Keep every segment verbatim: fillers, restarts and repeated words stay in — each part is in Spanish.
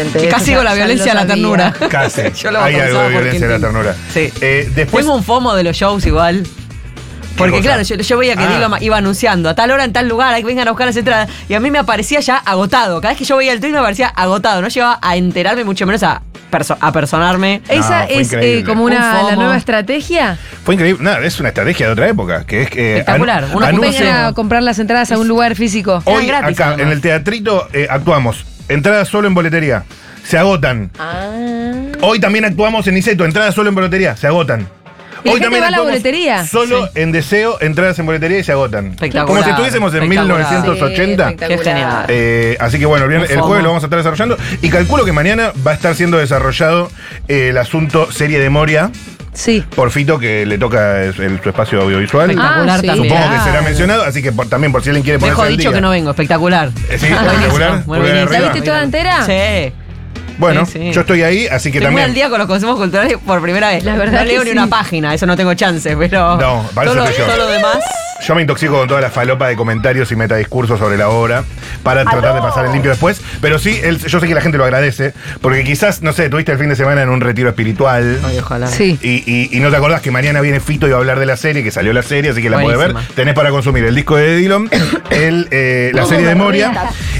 Totalmente. Casi con la violencia a la ternura. Casi. Yo lo Hay algo pensaba de violencia a la porque ternura. Sí. Eh, después, Tengo un FOMO de los shows igual. Porque cosa? claro, yo, yo veía que Ah. Dilo iba anunciando a tal hora en tal lugar, hay que vengan a buscar las entradas. Y a mí me aparecía ya agotado. Cada vez que yo veía el tweet me parecía agotado. No llegaba a enterarme, mucho menos a, perso a personarme. ¿Esa fue es eh, increíble. como Un una, la FOMO. nueva estrategia? fue increíble. Nada, es una estrategia de otra época. Que es que Espectacular. anu- Uno anuncia- Vengan a comprar las entradas a un lugar físico. Hoy Eran gratis, acá, además. en el teatrito, eh, actuamos. Entradas solo en boletería. Se agotan. Ah. Hoy también actuamos en Niceto. Entradas solo en boletería. Se agotan. ¿Y la Hoy gente también va a la actuamos boletería? Solo Sí. en Deseo, entradas en boletería y se agotan. Espectacular. Como si estuviésemos en mil Espectacular. novecientos ochenta. Sí, Qué espectacular. genial. Eh, así que bueno, bien, Un el FOMO. jueves lo vamos a estar desarrollando. Y calculo que mañana va a estar siendo desarrollado eh, el asunto serie de Moria Sí. por Fito, que le toca el- el- su espacio audiovisual. Espectacular Ah, sí. también. Supongo que Claro. será mencionado, así que por- también por si alguien quiere ponerse Dejo al dicho día. que no vengo, espectacular. Eh, sí, Buenísimo, espectacular. muy Pulgar buenísimo. arriba. ¿La viste toda entera? Sí. Bueno, Sí, sí. yo estoy ahí, así que Estoy muy también. al día con los consejos culturales por primera vez. La verdad no leo que ni sí. una página, eso no tengo chance, pero. No, para todo, eso lo- estoy yo. todo lo demás. Yo me intoxico con toda la falopa de comentarios y metadiscursos sobre la obra para tratar de pasar el limpio después. Pero sí, el- yo sé que la gente lo agradece, porque quizás, no sé, tuviste el fin de semana en un retiro espiritual. Ay, ojalá. Sí. Y, y- y no te acordás que mañana viene Fito y va a hablar de la serie, que salió la serie, así que la podés ver. Buenísima. Tenés para consumir el disco de Dillon, el, eh, la serie de Moria.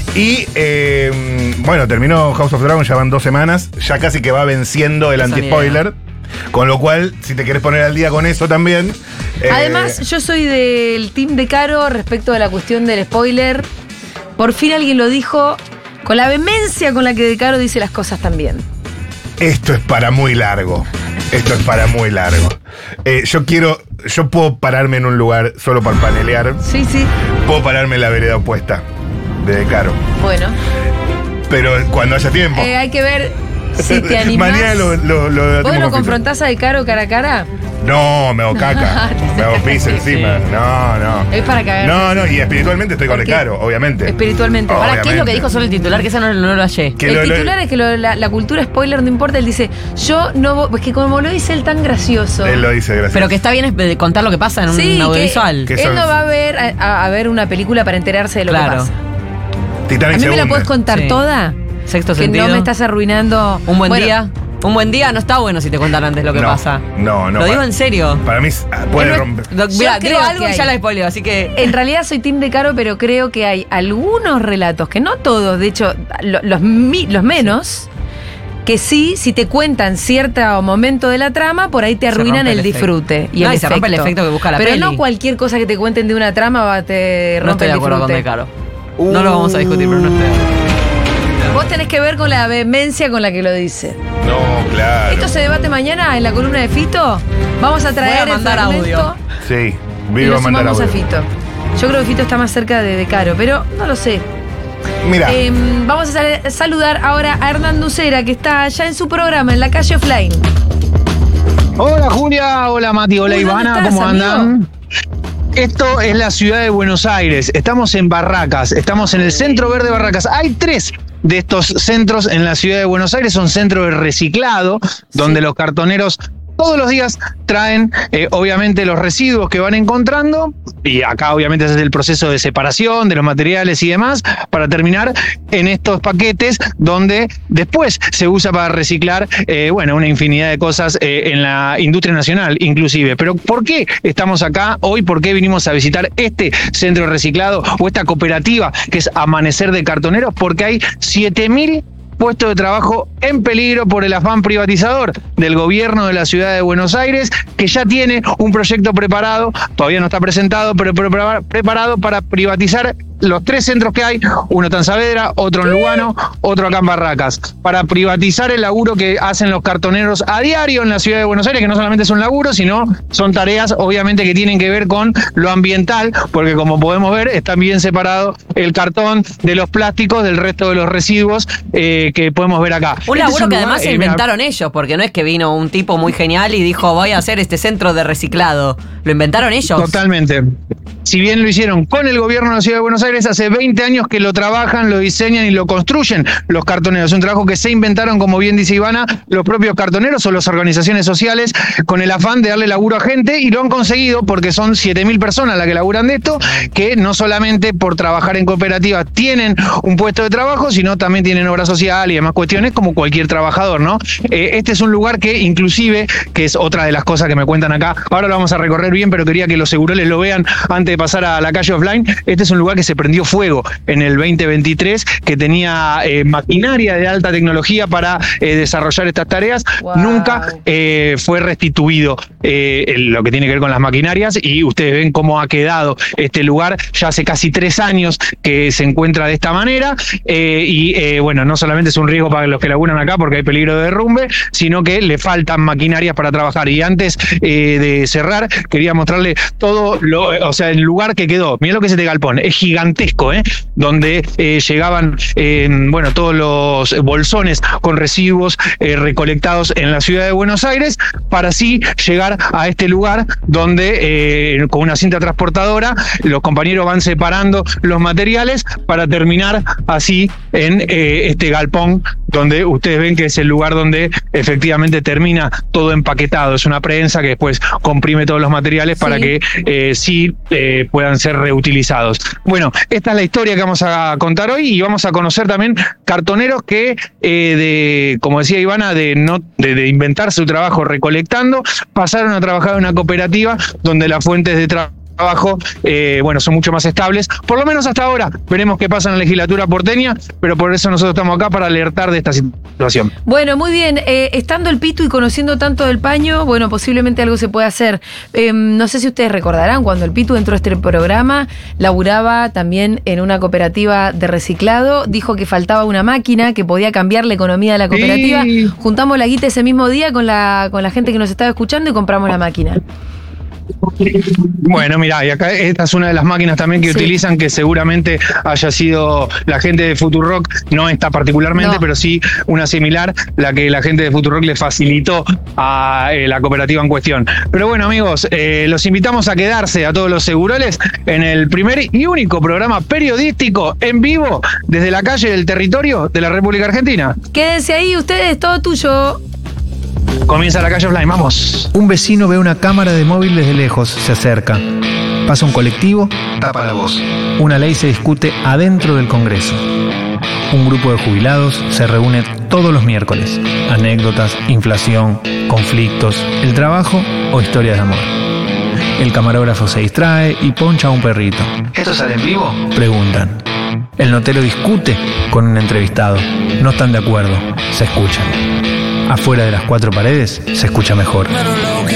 Y eh, bueno, terminó House of Dragon, ya van dos semanas. Ya casi que va venciendo el Esa anti-spoiler. Con lo cual, si te querés poner al día con eso también. eh, Además, yo soy del team de Caro respecto a la cuestión del spoiler. Por fin alguien lo dijo con la vehemencia con la que De Caro dice las cosas también. Esto es para muy largo. Esto es para muy largo. Eh, yo quiero. Yo puedo pararme en un lugar solo para panelear. Sí, sí. Puedo pararme en la vereda opuesta de De Caro. Bueno, Pero cuando haya tiempo. eh, hay que ver si te animás. Mañana lo, lo, lo debatimos ¿Vos con lo Fito. confrontás a De Caro cara a cara? No, me hago caca. me hago pis encima. No, no. Es para cagar. No, no, y espiritualmente estoy con ¿Por De qué? Caro, obviamente. Espiritualmente. Ahora, ¿qué es lo Obviamente. que dijo sobre el titular? Que esa no, no lo hallé. Que el lo- lo- titular es que lo- la, la cultura spoiler no importa. Él dice, yo no voy. Es que como lo dice él tan gracioso. Él lo dice, gracias. Pero que está bien es de contar lo que pasa en un Sí, que audiovisual. Que él son- no va a ver a, a- a ver una película para enterarse de lo Claro. que pasa. Titanic A mí me la se puedes hunde. contar Sí. toda. Sexto Que sentido. no me estás arruinando. Un buen Bueno, día. Un buen día no está bueno si te cuentan antes lo que No, pasa. no, no, Lo digo para- en serio. Para mí ah, puede Es romper. Do- Yo Mira, creo digo que algo y hay. ya la spoileo, así que. En realidad soy team de Caro, pero creo que hay algunos relatos, que no todos, de hecho, lo- los, mi- los menos, que sí, si te cuentan cierto momento de la trama, por ahí te Se arruinan rompe el, el efecto. disfrute. Y No, el y se rompe el efecto que busca la Pero peli. no cualquier cosa que te cuenten de una trama va, te rompe No estoy de el acuerdo con disfrute. De Caro. No lo vamos a discutir, pero no estoy de acuerdo. Vos tenés que ver con la vehemencia con la que lo dice. No, claro. Esto se debate mañana en la columna de Fito. Vamos a traer Voy a mandar el fragmento audio. Sí, y vivo lo a mandar sumamos a audio. Fito. Yo creo que Fito está más cerca de, de Caro, pero no lo sé. Mira, Eh, vamos a sal- saludar ahora a Hernán Ducera, que está allá en su programa, en la calle Offline. Hola Julia, hola Mati, hola Uy, ¿dónde Ivana, estás, ¿cómo amigo? andan? Esto es la ciudad de Buenos Aires, estamos en Barracas, estamos en el Centro Verde Barracas. Hay tres de estos centros en la ciudad de Buenos Aires, son centros de reciclado, donde los cartoneros todos los días traen eh, obviamente los residuos que van encontrando, y acá obviamente se hace el proceso de separación de los materiales y demás, para terminar en estos paquetes donde después se usa para reciclar, eh, bueno, una infinidad de cosas eh, en la industria nacional inclusive. Pero ¿por qué estamos acá hoy? ¿Por qué vinimos a visitar este centro de reciclado o esta cooperativa que es Amanecer de Cartoneros? Porque hay siete mil puestos de trabajo en peligro por el afán privatizador del gobierno de la ciudad de Buenos Aires, que ya tiene un proyecto preparado, todavía no está presentado, pero prepara- preparado para privatizar los tres centros que hay, uno está en Saavedra, otro en Lugano, otro acá en Barracas, para privatizar el laburo que hacen los cartoneros a diario en la ciudad de Buenos Aires, que no solamente es un laburo, sino son tareas obviamente que tienen que ver con lo ambiental, porque como podemos ver, está bien separado el cartón de los plásticos del resto de los residuos eh, que podemos ver acá. Un Este es laburo que lugar, además eh, inventaron ellos, porque no es que vino un tipo muy genial y dijo voy a hacer este centro de reciclado. Lo inventaron ellos. Totalmente. si bien lo hicieron con el gobierno de la Ciudad de Buenos Aires, hace veinte años que lo trabajan, lo diseñan y lo construyen los cartoneros. Es un trabajo que se inventaron, como bien dice Ivana, los propios cartoneros o las organizaciones sociales con el afán de darle laburo a gente, y lo han conseguido porque son siete mil personas las que laburan de esto, que no solamente por trabajar en cooperativas tienen un puesto de trabajo, sino también tienen obra social y demás cuestiones como cualquier trabajador, ¿no? Eh, este es un lugar que inclusive, que es otra de las cosas que me cuentan acá, ahora lo vamos a recorrer bien, pero quería que los seguroles lo vean antes de pasar a la calle offline. Este es un lugar que se prendió fuego en el veinte veintitrés, que tenía eh, maquinaria de alta tecnología para eh, desarrollar estas tareas. Wow. Nunca eh, fue restituido eh, lo que tiene que ver con las maquinarias, y ustedes ven cómo ha quedado este lugar ya hace casi tres años que se encuentra de esta manera, eh, y eh, bueno, no solamente es un riesgo para los que laburan acá porque hay peligro de derrumbe, sino que le faltan maquinarias para trabajar. Y antes eh, de cerrar, quería mostrarle todo lo, o sea, el lugar que quedó. Mirá lo que es este galpón, es gigantesco, ¿eh? Donde eh, llegaban, eh, bueno, todos los bolsones con residuos eh, recolectados en la ciudad de Buenos Aires, para así llegar a este lugar donde eh, con una cinta transportadora los compañeros van separando los materiales para terminar así en eh, este galpón, donde ustedes ven que es el lugar donde efectivamente termina todo empaquetado. Es una prensa que después comprime todos los materiales, sí, para que eh, sí eh, puedan ser reutilizados. Bueno, esta es la historia que vamos a contar hoy, y vamos a conocer también cartoneros que, eh, de, como decía Ivana, de, no, de, de inventar su trabajo recolectando, pasaron a trabajar en una cooperativa donde las fuentes de trabajo trabajo, eh, bueno, son mucho más estables, por lo menos hasta ahora. Veremos qué pasa en la legislatura porteña, pero por eso nosotros estamos acá, para alertar de esta situación. Bueno, muy bien. Eh, estando el Pitu y conociendo tanto del paño, bueno, posiblemente algo se puede hacer. Eh, no sé si ustedes recordarán, cuando el Pitu entró a este programa, laburaba también en una cooperativa de reciclado, dijo que faltaba una máquina que podía cambiar la economía de la cooperativa. Sí. Juntamos la guita ese mismo día con la, con la gente que nos estaba escuchando y compramos la máquina. Bueno, mirá, y acá esta es una de las máquinas también que sí utilizan, que seguramente haya sido la gente de Futurock, no esta particularmente, no, pero sí una similar, la que la gente de Futurock le facilitó a eh, la cooperativa en cuestión. Pero bueno, amigos, eh, los invitamos a quedarse, a todos los seguroles, en el primer y único programa periodístico en vivo desde la calle del territorio de la República Argentina. Quédense ahí, ustedes, todo tuyo. Comienza la calle offline, vamos. Un vecino ve una cámara de móvil desde lejos, se acerca. Pasa un colectivo, tapa la voz. Una ley se discute adentro del Congreso. Un grupo de jubilados se reúne todos los miércoles. Anécdotas, inflación, conflictos, el trabajo o historias de amor. El camarógrafo se distrae y poncha a un perrito. ¿Esto sale en vivo? Preguntan. El notero discute con un entrevistado. No están de acuerdo, se escuchan. Afuera de las cuatro paredes se escucha mejor.